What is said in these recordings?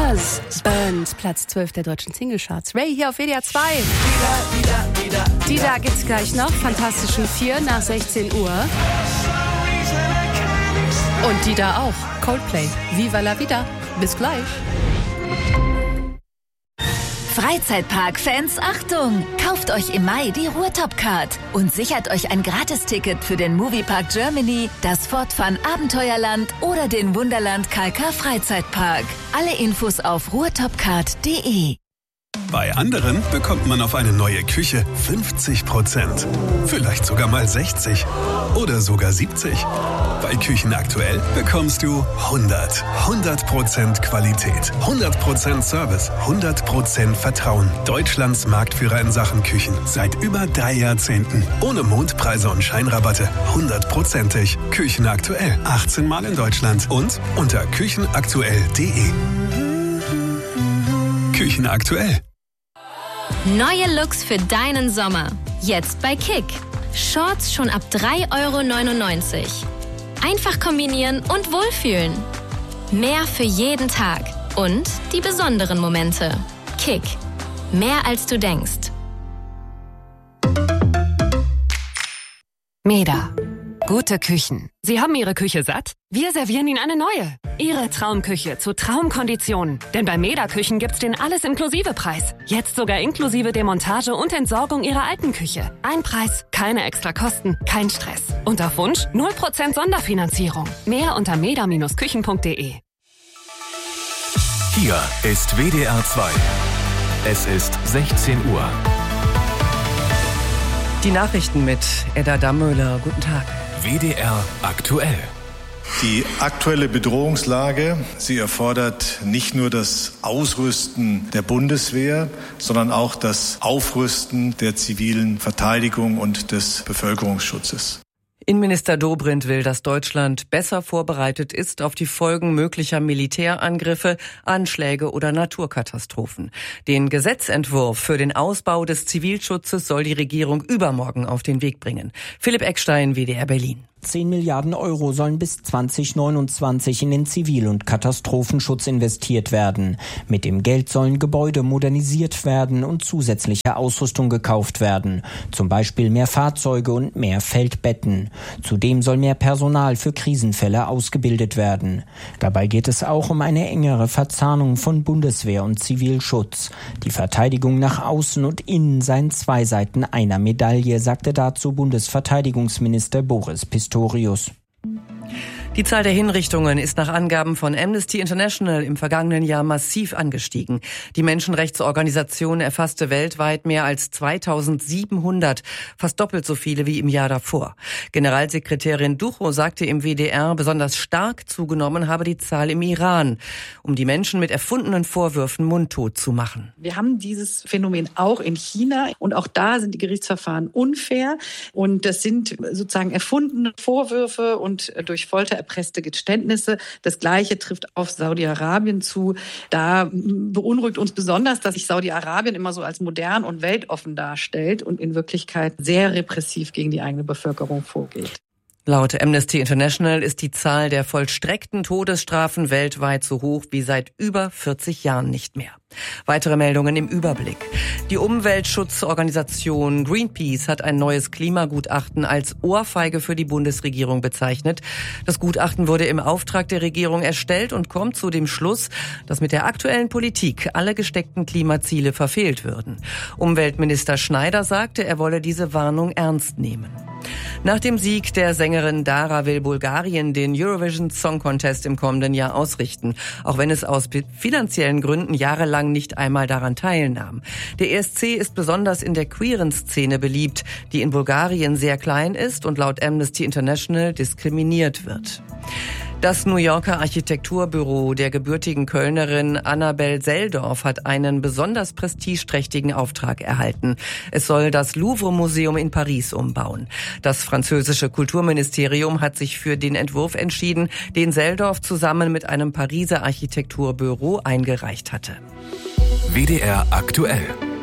Buzz Burns, Platz 12 der deutschen Singlecharts. Ray hier auf WDR 2. Die da gibt's gleich noch. Fantastischen 4 nach 16 Uhr. Und die da auch. Coldplay. Viva la vida. Bis gleich. Freizeitpark-Fans, Achtung! Kauft euch im Mai die Ruhrtop-Card und sichert euch ein Gratisticket für den Moviepark Germany, das Fort Fun Abenteuerland oder den Wunderland KK Freizeitpark. Alle Infos auf ruhrtopcard.de. Bei anderen bekommt man auf eine neue Küche 50%. Vielleicht sogar mal 60 oder sogar 70. Bei Küchen aktuell bekommst du 100% Qualität, 100% Service, 100% Vertrauen. Deutschlands Marktführer in Sachen Küchen seit über 3 Jahrzehnten. Ohne Mondpreise und Scheinrabatte, 100%ig. Küchen aktuell, 18 Mal in Deutschland und unter küchenaktuell.de. Küchen aktuell. Neue Looks für deinen Sommer. Jetzt bei Kick. Shorts schon ab 3,99 €. Einfach kombinieren und wohlfühlen. Mehr für jeden Tag. Und die besonderen Momente. Kick. Mehr als du denkst. Meda. Gute Küchen. Sie haben Ihre Küche satt? Wir servieren Ihnen eine neue. Ihre Traumküche zu Traumkonditionen. Denn bei Meda Küchen gibt's den Alles-Inklusive-Preis. Jetzt sogar inklusive Demontage und Entsorgung Ihrer alten Küche. Ein Preis, keine extra Kosten, kein Stress. Und auf Wunsch 0% Sonderfinanzierung. Mehr unter meda-küchen.de. Hier ist WDR 2. Es ist 16 Uhr. Die Nachrichten mit Edda Dammöhler. Guten Tag. WDR aktuell. Die aktuelle Bedrohungslage, sie erfordert nicht nur das Ausrüsten der Bundeswehr, sondern auch das Aufrüsten der zivilen Verteidigung und des Bevölkerungsschutzes. Innenminister Dobrindt will, dass Deutschland besser vorbereitet ist auf die Folgen möglicher Militärangriffe, Anschläge oder Naturkatastrophen. Den Gesetzentwurf für den Ausbau des Zivilschutzes soll die Regierung übermorgen auf den Weg bringen. Philipp Eckstein, WDR Berlin. 10 Milliarden € sollen bis 2029 in den Zivil- und Katastrophenschutz investiert werden. Mit dem Geld sollen Gebäude modernisiert werden und zusätzliche Ausrüstung gekauft werden. Zum Beispiel mehr Fahrzeuge und mehr Feldbetten. Zudem soll mehr Personal für Krisenfälle ausgebildet werden. Dabei geht es auch um eine engere Verzahnung von Bundeswehr und Zivilschutz. Die Verteidigung nach außen und innen seien 2 Seiten einer Medaille, sagte dazu Bundesverteidigungsminister Boris Pistorius. Die Zahl der Hinrichtungen ist nach Angaben von Amnesty International im vergangenen Jahr massiv angestiegen. Die Menschenrechtsorganisation erfasste weltweit mehr als 2700, fast doppelt so viele wie im Jahr davor. Generalsekretärin Ducho sagte im WDR, besonders stark zugenommen habe die Zahl im Iran, um die Menschen mit erfundenen Vorwürfen mundtot zu machen. Wir haben dieses Phänomen auch in China und auch da sind die Gerichtsverfahren unfair und das sind sozusagen erfundene Vorwürfe und durch Folter erpresste Geständnisse. Das Gleiche trifft auf Saudi-Arabien zu. Da beunruhigt uns besonders, dass sich Saudi-Arabien immer so als modern und weltoffen darstellt und in Wirklichkeit sehr repressiv gegen die eigene Bevölkerung vorgeht. Laut Amnesty International ist die Zahl der vollstreckten Todesstrafen weltweit so hoch wie seit über 40 Jahren nicht mehr. Weitere Meldungen im Überblick. Die Umweltschutzorganisation Greenpeace hat ein neues Klimagutachten als Ohrfeige für die Bundesregierung bezeichnet. Das Gutachten wurde im Auftrag der Regierung erstellt und kommt zu dem Schluss, dass mit der aktuellen Politik alle gesteckten Klimaziele verfehlt würden. Umweltminister Schneider sagte, er wolle diese Warnung ernst nehmen. Nach dem Sieg der Sängerin Dara will Bulgarien den Eurovision Song Contest im kommenden Jahr ausrichten, auch wenn es aus finanziellen Gründen jahrelang nicht einmal daran teilnahm. Der ESC ist besonders in der queeren Szene beliebt, die in Bulgarien sehr klein ist und laut Amnesty International diskriminiert wird. Das New Yorker Architekturbüro der gebürtigen Kölnerin Annabel Seldorf hat einen besonders prestigeträchtigen Auftrag erhalten. Es soll das Louvre-Museum in Paris umbauen. Das französische Kulturministerium hat sich für den Entwurf entschieden, den Seldorf zusammen mit einem Pariser Architekturbüro eingereicht hatte. WDR aktuell.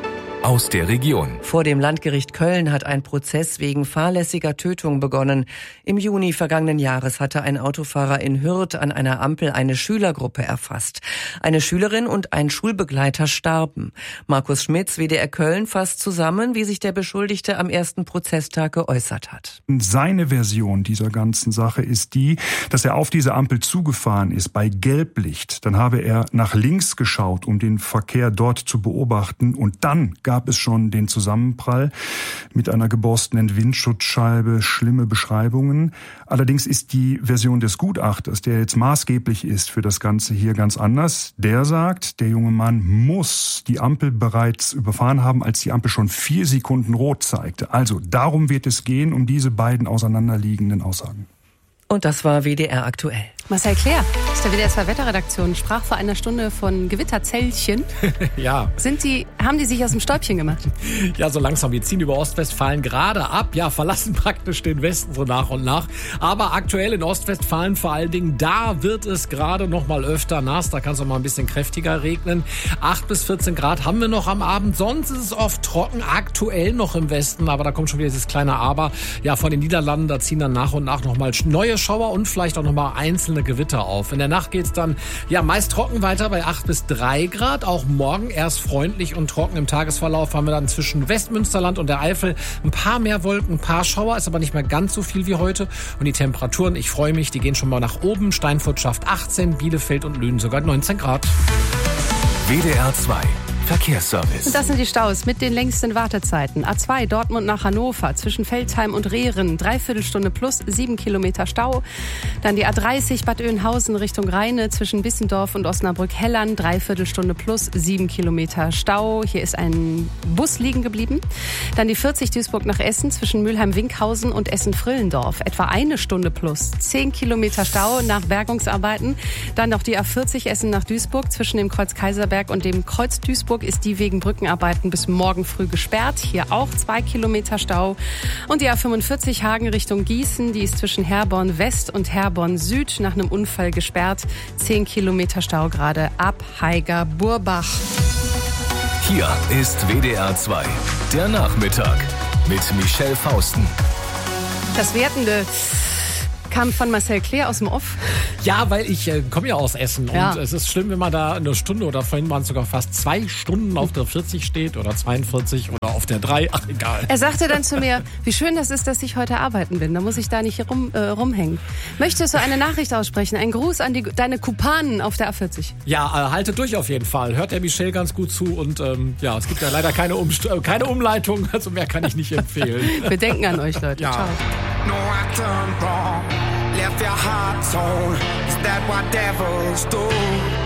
aus der Region. Vor dem Landgericht Köln hat ein Prozess wegen fahrlässiger Tötung begonnen. Im Juni vergangenen Jahres hatte ein Autofahrer in Hürth an einer Ampel eine Schülergruppe erfasst. Eine Schülerin und ein Schulbegleiter starben. Markus Schmitz, WDR Köln, fasst zusammen, wie sich der Beschuldigte am ersten Prozesstag geäußert hat. Seine Version dieser ganzen Sache ist die, dass er auf diese Ampel zugefahren ist bei Gelblicht. Dann habe er nach links geschaut, um den Verkehr dort zu beobachten, und dann gab es schon den Zusammenprall mit einer geborstenen Windschutzscheibe, schlimme Beschreibungen. Allerdings ist die Version des Gutachters, der jetzt maßgeblich ist für das Ganze hier, ganz anders. Der sagt, der junge Mann muss die Ampel bereits überfahren haben, als die Ampel schon 4 Sekunden rot zeigte. Also darum wird es gehen, um diese beiden auseinanderliegenden Aussagen. Und das war WDR aktuell. Marcel Claire aus der WDR 2 Wetterredaktion sprach vor einer Stunde von Gewitterzellchen. Ja. Haben die sich aus dem Stäubchen gemacht? Ja, so langsam. Wir ziehen über Ostwestfalen gerade ab. Ja, verlassen praktisch den Westen so nach und nach. Aber aktuell in Ostwestfalen vor allen Dingen, da wird es gerade noch mal öfter nass. Da kann es auch mal ein bisschen kräftiger regnen. 8 bis 14 Grad haben wir noch am Abend. Sonst ist es oft trocken. Aktuell noch im Westen. Aber da kommt schon wieder dieses kleine Aber. Ja, von den Niederlanden, da ziehen dann nach und nach noch mal neue Schauer und vielleicht auch noch mal einzelne Gewitter auf. In der Nacht geht's dann ja meist trocken weiter bei 8 bis 3 Grad. Auch morgen erst freundlich und trocken. Im Tagesverlauf haben wir dann zwischen Westmünsterland und der Eifel ein paar mehr Wolken, ein paar Schauer. Ist aber nicht mehr ganz so viel wie heute. Und die Temperaturen, ich freue mich, die gehen schon mal nach oben. Steinfurt schafft 18, Bielefeld und Lünen sogar 19 Grad. WDR 2 Verkehrsservice. Und das sind die Staus mit den längsten Wartezeiten. A2 Dortmund nach Hannover zwischen Veltheim und Rehren, 3/4 Stunde plus 7 Kilometer Stau. Dann die A30 Bad Oeynhausen Richtung Rheine zwischen Bissendorf und Osnabrück-Hellern, 3/4 Stunde plus 7 Kilometer Stau. Hier ist ein Bus liegen geblieben. Dann die 40 Duisburg nach Essen zwischen Mülheim-Winkhausen und Essen-Frillendorf, etwa 1 Stunde plus 10 Kilometer Stau nach Bergungsarbeiten. Dann noch die A40 Essen nach Duisburg zwischen dem Kreuz Kaiserberg und dem Kreuz Duisburg ist die wegen Brückenarbeiten bis morgen früh gesperrt. Hier auch 2 Kilometer Stau. Und die A45 Hagen Richtung Gießen, die ist zwischen Herborn West und Herborn Süd nach einem Unfall gesperrt. 10 Kilometer Stau gerade ab Haiger-Burbach. Hier ist WDR 2, der Nachmittag mit Michelle Fausten. Das Wertende kam von Marcel Claire aus dem Off. Ja, weil ich komme ja aus Essen ja. Und es ist schlimm, wenn man da eine Stunde oder vorhin waren es sogar fast 2 Stunden auf der 40 steht oder 42 oder auf der 3, ach egal. Er sagte dann zu mir, wie schön das ist, dass ich heute arbeiten bin, da muss ich da nicht rumhängen. Möchtest du eine Nachricht aussprechen, einen Gruß an deine Kumpanen auf der A40? Ja, haltet durch auf jeden Fall, hört der Michelle ganz gut zu und ja, es gibt ja leider keine Umleitung, also mehr kann ich nicht empfehlen. Wir denken an euch, Leute. Ja. Ciao. No, I turned wrong, left your heart torn. Is that what devils do?